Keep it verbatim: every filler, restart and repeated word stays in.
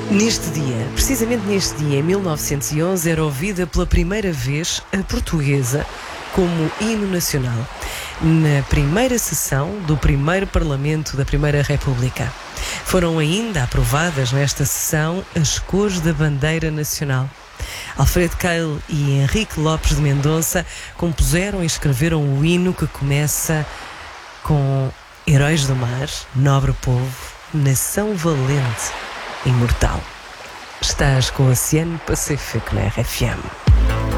Neste dia, precisamente neste dia, em mil novecentos e onze, era ouvida pela primeira vez a portuguesa como hino nacional, na primeira sessão do primeiro Parlamento da Primeira República. Foram ainda aprovadas nesta sessão as cores da bandeira nacional. Alfredo Keil e Henrique Lopes de Mendonça compuseram e escreveram o hino que começa com Heróis do Mar, nobre povo, nação valente, imortal. Estás com o Oceano Pacífico na R F M.